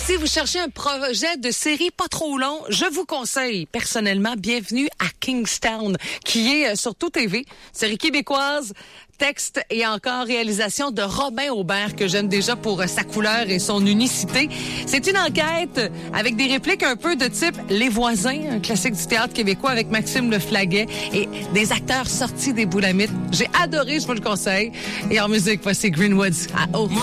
Si vous cherchez un projet de série pas trop long, je vous conseille personnellement Bienvenue à Kingstown, qui est sur Tout TV, série québécoise. Texte et encore réalisation de Robin Aubert, que j'aime déjà pour sa couleur et son unicité. C'est une enquête avec des répliques un peu de type Les Voisins, un classique du théâtre québécois avec Maxime Leflaguet et des acteurs sortis des Boulamites. J'ai adoré, je vous le conseille. Et en musique, voici Greenwoods à haut.